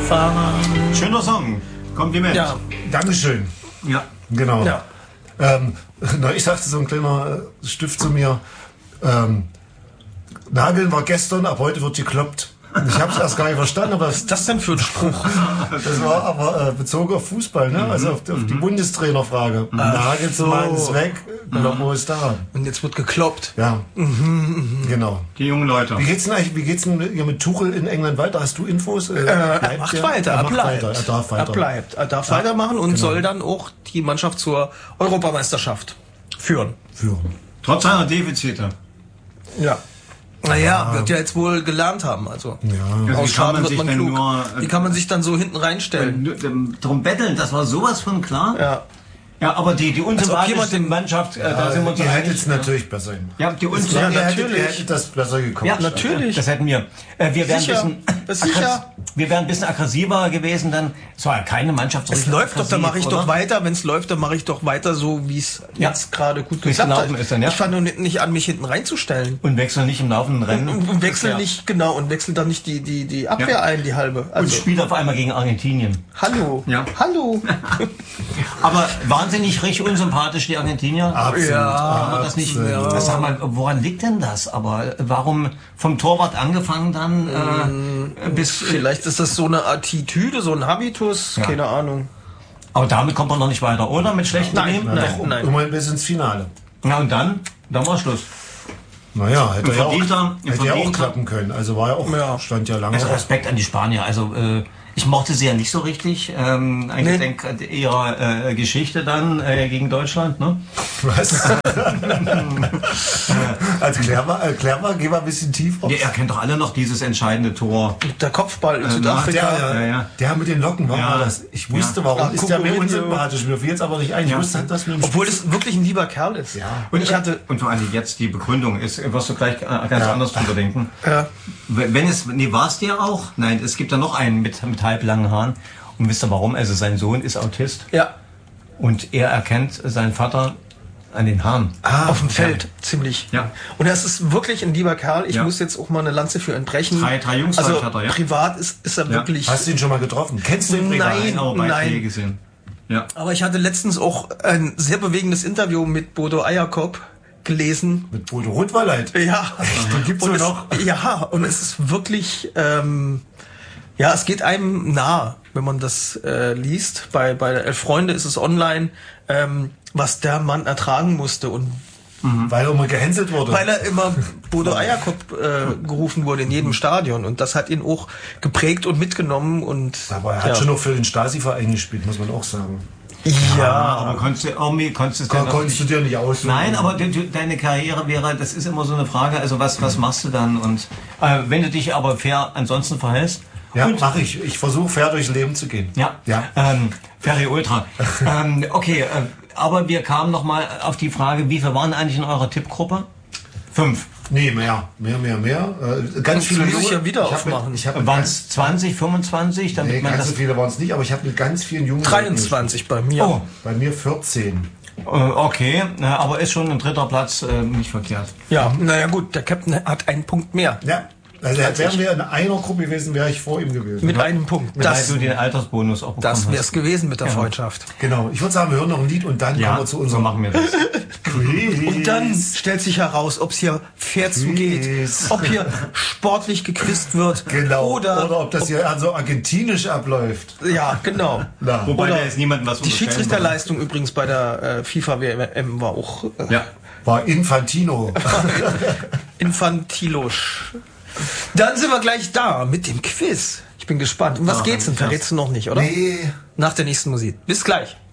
Fahrer. Schöner Song. Kompliment. Ja. Dankeschön. Ja. Genau. Ja. Ich sagte so ein kleiner Stift zu mir, Nageln war gestern, ab heute wird gekloppt. Ich habe es erst gar nicht verstanden, aber Was ist das denn für ein Spruch? das war aber bezogen auf Fußball, ne? Also auf die Bundestrainerfrage. Nagelsmann ist weg, Kloppo ist da. Und jetzt wird gekloppt. Ja, genau. Die jungen Leute. Wie geht's denn hier mit Tuchel in England weiter? Hast du Infos? Er macht weiter, er bleibt. Er darf weiter. Er bleibt. Er darf weitermachen und soll dann auch die Mannschaft zur Europameisterschaft führen. Trotz seiner Defizite. Ja. Naja, wird ja jetzt wohl gelernt haben. Also, Also aus wie kann Schaden man wird sich man denn klug. nur Wie kann man sich dann so hinten reinstellen? drum betteln? Das war sowas von klar. Ja. Ja, aber die unsympathischste jemand Mannschaft, da sind wir uns die hätte einig. es natürlich besser hin. Ja, die Ja, unsympathischste. natürlich. Hätte das besser gekommen. Ja, natürlich. Das hätten wir. Wir wären Sicher. wir wären ein bisschen aggressiver gewesen, dann. Es war ja keine Mannschaft so Es richtig läuft doch, dann mache ich aggressiv, doch oder? weiter. Wenn es läuft, dann mache ich doch weiter so, wie es jetzt gerade gut Wie's geklappt gelaufen hat. ist dann, ja. Ich fange nur nicht an, mich hinten reinzustellen. Und wechseln nicht im laufenden Rennen. Und wechsel Ja. nicht, genau, und wechsel dann nicht die Abwehr Ja. ein, die halbe. Und Also, spielt auf einmal gegen Argentinien. hallo. Ja. Hallo. Aber wahnsinnig richtig unsympathisch, die Argentinier. Absolut. Ja, Kann man das nicht. ja. Sag mal, woran liegt denn das? Aber warum vom Torwart angefangen dann bis. Vielleicht ist das so eine Attitüde, so ein Habitus, Ja. keine Ahnung. Aber damit kommt man noch nicht weiter, oder? Mit schlechten Nein, Themen? nein. Immerhin bis ins Finale. Ja, und dann war Schluss. Naja, hätte ja auch Verdienter. klappen können. Also war ja auch, Ja. stand ja lange. Also Respekt an die Spanier. Also ich mochte sie ja nicht so richtig. Ein Gedenk ihrer Geschichte dann gegen Deutschland. Ne? Was? Also clever, geh mal ein bisschen tief auf. Ihr kennt doch alle noch dieses entscheidende Tor. Der Kopfball in Südafrika. Ja. Der mit den Locken, warum Ja. war das? Ich wusste, Ja. warum Ach, ist der mir Cucurullo. unsympathisch. Mir fiel jetzt aber nicht ein. Ich Ja. wusste, dass mir Obwohl es wirklich ein lieber Kerl ist. Ja. Und ich hatte. Und vor allem jetzt die Begründung ist, wirst du gleich ganz anders drüber denken. Ja. War es dir auch? Nein, es gibt da noch einen mit halblangen Haaren. Und wisst ihr warum? Also sein Sohn ist Autist. Ja. Und er erkennt seinen Vater an den Haaren. Auf dem Feld, ziemlich. Ja. Und er ist wirklich ein lieber Kerl. Ich Ja. muss jetzt auch mal eine Lanze für ihn brechen. Drei Jungs also hat er, ja. privat ist er Ja. wirklich. Hast du ihn schon mal getroffen? Kennst du ihn privat? Nein. Aber Beiträge nein. gesehen. Ja. Aber ich hatte letztens auch ein sehr bewegendes Interview mit Bodo Eierkop gelesen. Mit Bodo Rotwalleit. Ja. Den gibt's Und ja es, noch. ja, und es ist wirklich, ja, es geht einem nah, wenn man das liest. Bei der Elf Freunde ist es online, was der Mann ertragen musste und Weil er mal gehänselt wurde. weil er immer Bodo Eierkop gerufen wurde in jedem Stadion und das hat ihn auch geprägt und mitgenommen und Aber er hat schon noch für den Stasi-Verein gespielt, muss man auch sagen. ja, Aber konntest Konntest du dir nicht aussuchen? Nein, aber deine Karriere wäre, das ist immer so eine Frage, also was machst du dann? Und wenn du dich aber fair ansonsten verhältst. Ja, und, mache ich. Ich versuche fair durchs Leben zu gehen. Ja, Ferry Ultra. Okay, aber wir kamen nochmal auf die Frage, wie viel waren eigentlich in eurer Tippgruppe? 5. Nee, mehr. Ganz viele muss ich Junge- ja wieder ich hab aufmachen. Ich habe Waren es 20, 25? Damit nee, man ganz das. so viele waren es nicht, aber ich habe mit ganz vielen Jungen. 23 bei mir. Oh, Bei mir 14. okay, aber ist schon ein dritter Platz nicht verkehrt. Ja, naja gut, der Captain hat einen Punkt mehr. Ja. Also wären wir in einer Gruppe gewesen, wäre ich vor ihm gewesen. Mit einem Punkt. Weil Das, du den Altersbonus auch bekommen das wäre hast. es gewesen mit der Freundschaft. Genau. Ich würde sagen, wir hören noch ein Lied und dann Ja, kommen wir zu so unserem machen wir das. Quiz. Und dann stellt sich heraus, ob es hier fair zugeht, Quiz. ob hier sportlich gequizt wird Genau. oder ob das hier so argentinisch abläuft. ja, genau. Na. Wobei Oder da jetzt niemandem was Die unterstellen Schiedsrichterleistung übrigens bei der FIFA WM war auch wollen. Ja. War Infantino. infantilosch. Dann sind wir gleich da mit dem Quiz. Ich bin gespannt. Um was geht's denn? Verrätst du noch nicht, oder? Nee. Nach der nächsten Musik. Bis gleich.